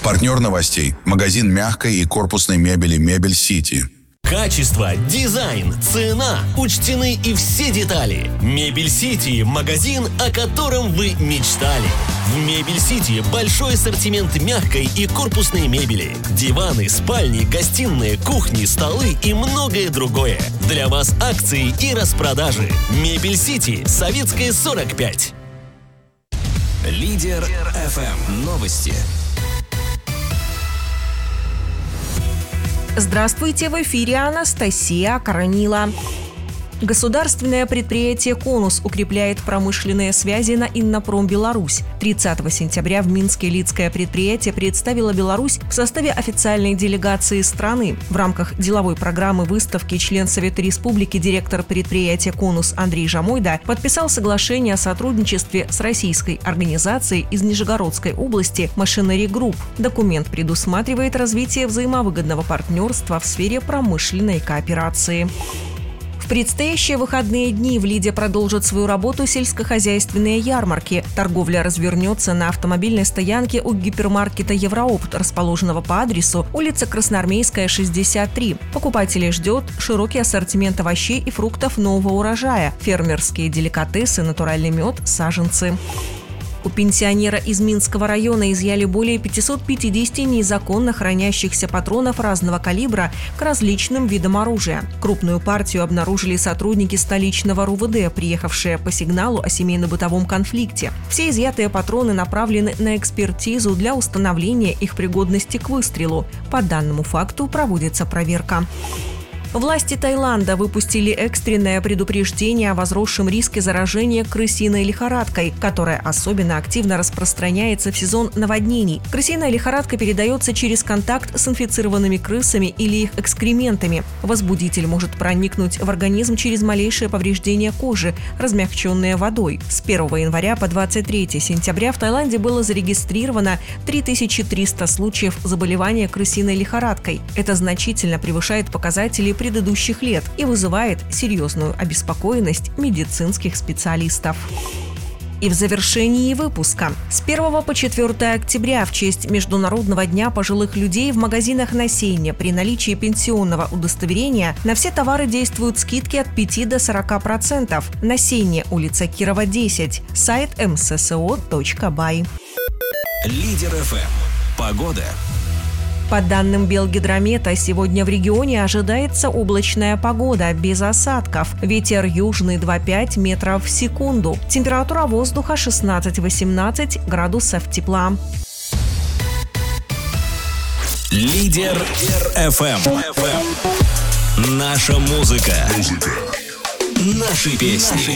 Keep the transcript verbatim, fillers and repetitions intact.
Партнер новостей – магазин мягкой и корпусной мебели «Мебель Сити». Качество, дизайн, цена. Учтены и все детали. Мебель Сити – магазин, о котором вы мечтали. В Мебель Сити большой ассортимент мягкой и корпусной мебели. Диваны, спальни, гостиные, кухни, столы и многое другое. Для вас акции и распродажи. Мебель Сити, Советская, сорок пять. Лидер эф эм. Новости. Здравствуйте, в эфире Анастасия Коронила. Государственное предприятие «Конус» укрепляет промышленные связи на Иннопром Беларусь. тридцатого сентября в Минске Лидское предприятие представило Беларусь в составе официальной делегации страны. В рамках деловой программы выставки член Совета Республики, директор предприятия «Конус» Андрей Жамойда подписал соглашение о сотрудничестве с российской организацией из Нижегородской области «Machinery Group». Документ предусматривает развитие взаимовыгодного партнерства в сфере промышленной кооперации. В предстоящие выходные дни в Лиде продолжат свою работу сельскохозяйственные ярмарки. Торговля развернется на автомобильной стоянке у гипермаркета «Евроопт», расположенного по адресу улица Красноармейская, шестьдесят три. Покупателей ждет широкий ассортимент овощей и фруктов нового урожая, фермерские деликатесы, натуральный мед, саженцы. У пенсионера из Минского района изъяли более пятьсот пятьдесят незаконно хранящихся патронов разного калибра к различным видам оружия. Крупную партию обнаружили сотрудники столичного РУВД, приехавшие по сигналу о семейно-бытовом конфликте. Все изъятые патроны направлены на экспертизу для установления их пригодности к выстрелу. По данному факту проводится проверка. Власти Таиланда выпустили экстренное предупреждение о возросшем риске заражения крысиной лихорадкой, которая особенно активно распространяется в сезон наводнений. Крысиная лихорадка передается через контакт с инфицированными крысами или их экскрементами. Возбудитель может проникнуть в организм через малейшее повреждение кожи, размягченное водой. С первого января по двадцать третье сентября в Таиланде было зарегистрировано три тысячи триста случаев заболевания крысиной лихорадкой. Это значительно превышает показатели предыдущих лет и вызывает серьезную обеспокоенность медицинских специалистов. И в завершении выпуска. С первого по четвёртое октября в честь Международного дня пожилых людей в магазинах на Сене при наличии пенсионного удостоверения на все товары действуют скидки от пяти до сорока процентов. На Сене, улица Кирова, десять. Сайт эм эс эс о точка бай. Лидер эф эм. Погода. По данным Белгидромета, сегодня в регионе ожидается облачная погода, без осадков. Ветер южный два целых пять метров в секунду. Температура воздуха шестнадцать-восемнадцать градусов тепла. Лидер эф эм. Наша музыка. Наши песни.